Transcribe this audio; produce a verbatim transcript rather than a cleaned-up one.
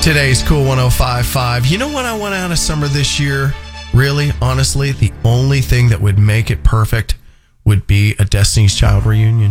Today's Cool one oh five point five. You know what I want out of summer this year? Really, honestly, the only thing that would make it perfect would be a Destiny's Child reunion.